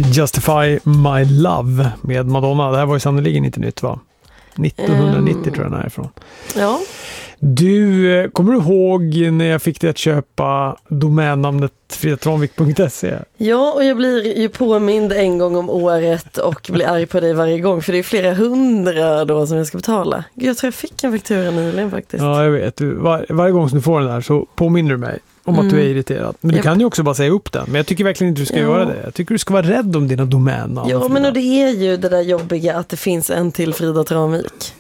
Justify My Love med Madonna. Det här var ju sannoliken inte nytt, va? 1990 tror jag den är ifrån. Ja. Du, kommer du ihåg när jag fick dig att köpa domännamnet fridatranvik.se? Ja, och jag blir ju påmind en gång om året och blir arg på dig varje gång, för det är flera hundra då som jag ska betala. Jag tror jag fick en faktura nyligen faktiskt. Ja, jag vet. Varje gång som du får den här så påminner du mig om att du är irriterad. Men du kan ju också bara säga upp den. Men jag tycker verkligen inte du ska göra det. Jag tycker du ska vara rädd om dina domännamn. Ja, men och det är ju det där jobbiga att det finns en till Frida Tranvik.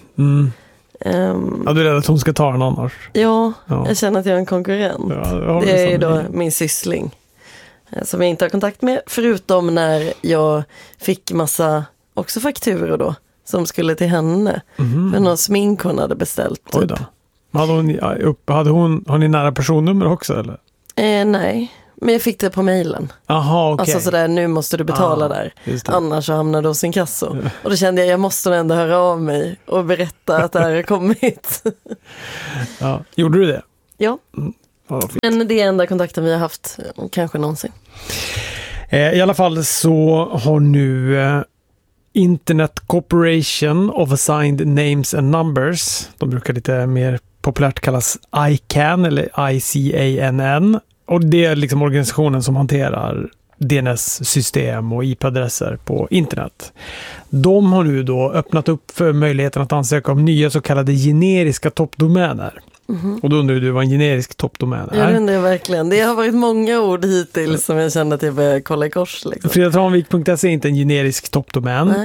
Ja, du är rädd att hon ska ta den annars. Ja, jag känner att jag är en konkurrent. Ja, det är ju då min syssling som jag inte har kontakt med, förutom när jag fick massa också fakturor då som skulle till henne. För någon smink hon hade beställt. Oj då. Har ni nära personnummer också eller? Nej, men jag fick det på mejlen. Aha, okej. Alltså sådär, nu måste du betala där. Annars så hamnar du hos sin kasso. Och då kände jag måste ändå höra av mig och berätta att det här har kommit. Ja, gjorde du det? Ja. Men det är enda kontakten vi har haft, kanske någonsin. I alla fall så har nu Internet Corporation of Assigned Names and Numbers, de brukar lite mer populärt kallas ICANN eller ICANN, och det är liksom organisationen som hanterar DNS-system och IP-adresser på internet. De har nu då öppnat upp för möjligheten att ansöka om nya så kallade generiska toppdomäner. Och då undrar du vad en generisk toppdomän är. Jag undrar verkligen. Det har varit många ord hittills som jag kände att jag började kolla i kors. Liksom. Fridatranvik.se är inte en generisk toppdomän.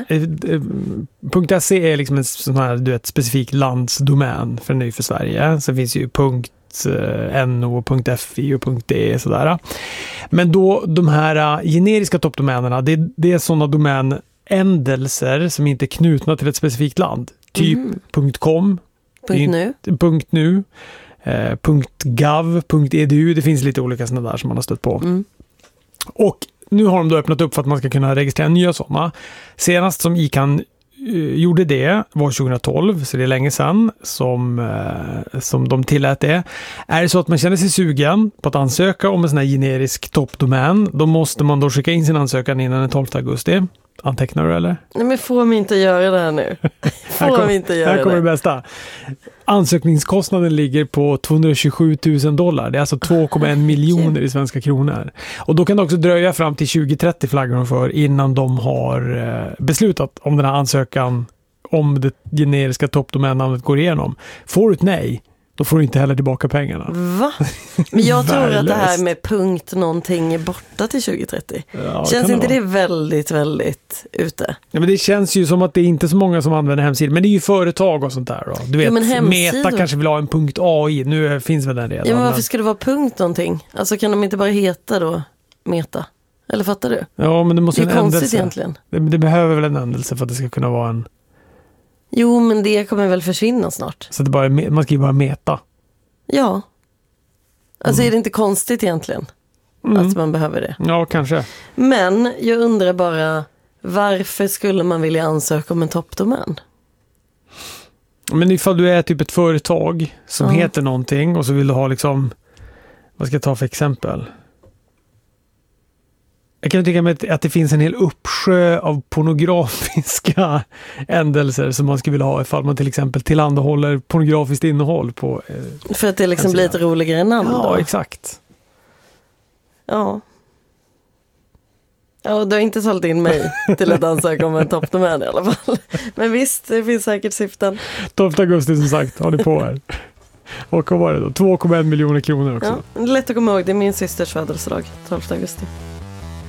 .se är liksom en sån här, specifik landsdomän för ny för Sverige. Sen finns ju .no, .fi och .de sådär. Men då de här generiska toppdomänerna, det är sådana domänändelser som inte är knutna till ett specifikt land. Typ .com, .nu, .gov, .edu, det finns lite olika sådana där som man har stött på. Och nu har de då öppnat upp för att man ska kunna registrera nya sådana. Senast som ICANN gjorde det var 2012, så det är länge sedan som de tillät det. Är det så att man känner sig sugen på att ansöka om en sån här generisk toppdomän, då måste man då skicka in sin ansökan innan den 12 augusti. Antecknar du eller? Nej, men får mig inte göra det här nu. Här kommer det bästa. Ansökningskostnaden ligger på $227,000. Det är alltså 2,1 miljoner i svenska kronor. Och då kan det också dröja fram till 2030 flaggar de för innan de har beslutat om den här ansökan, om det generiska toppdomännamnet går igenom. Får du ett nej, då får du inte heller tillbaka pengarna. Va? Men jag tror att det här med punkt någonting är borta till 2030. Ja, känns inte det väldigt, väldigt ute? Ja, men det känns ju som att det är inte så många som använder hemsidor. Men det är ju företag och sånt där då. Du vet, Meta kanske vill ha en .ai. Nu finns väl den redan. Ja, men varför ska det vara punkt någonting? Alltså kan de inte bara heta då Meta? Eller fattar du? Ja, men det måste vara en ändelse. Det är konstigt egentligen. Det behöver väl en ändelse för att det ska kunna vara en... Jo, men det kommer väl försvinna snart. Så det bara man ska ju bara meta. Ja. Alltså är det inte konstigt egentligen att man behöver det? Ja, kanske. Men jag undrar bara, varför skulle man vilja ansöka om en toppdomän? Men ifall du är typ ett företag som heter någonting och så vill du ha liksom, vad ska jag ta för exempel? Jag kan tycka mig att det finns en hel uppsjö av pornografiska ändelser som man skulle vilja ha ifall man till exempel tillhandahåller pornografiskt innehåll på... För att det liksom blir lite roligare namn då? Ja, exakt. Ja. Ja, du har inte sålt in mig till att ansöka om en toppdomän i alla fall. Men visst, det finns säkert syften. 12 augusti som sagt, har ni på här. Och vad var det då? 2,1 miljoner kronor också. Ja, lätt att komma ihåg, det är min systers födelsedag, 12 augusti.